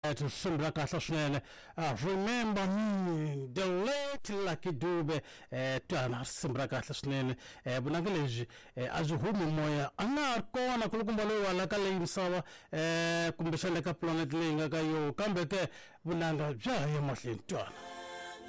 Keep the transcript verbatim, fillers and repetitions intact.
to simbra kahle swinene. Remember me, the late Lucky Dube twana simbra kahle swinene. Vunanga lebyi a byi humi moya a nga ri kona kulukumba loyi wala ka leyi misava kumbe xana ka planet leyi nga ka yo kambe ke vunanga bya ha ya mahlweni twana.